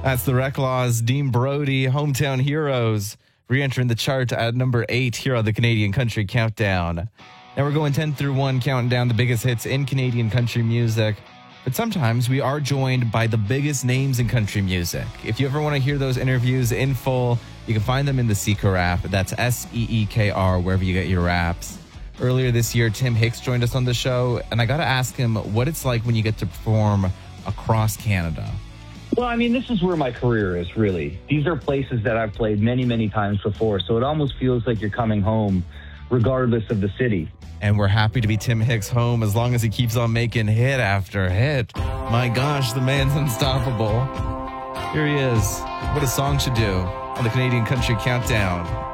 That's the Reclaws, Dean Brody, Hometown Heroes, re-entering the chart at number 8 here on the Canadian Country Countdown. Now we're going 10 through 1, counting down the biggest hits in Canadian country music. But sometimes we are joined by the biggest names in country music. If you ever want to hear those interviews in full, you can find them in the Seeker app. That's SEEKR, wherever you get your apps. Earlier this year, Tim Hicks joined us on the show, and I got to ask him what it's like when you get to perform across Canada. Well, I mean, this is where my career is, really. These are places that I've played many, many times before, so it almost feels like you're coming home regardless of the city. And we're happy to be Tim Hicks home as long as he keeps on making hit after hit. My gosh, the man's unstoppable. Here he is. What a song should do on the Canadian Country Countdown.